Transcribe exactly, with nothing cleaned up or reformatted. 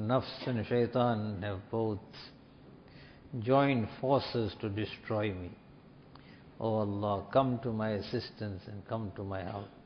Nafs and shaitan have both joined forces to destroy me. O Allah, come to my assistance and come to my help.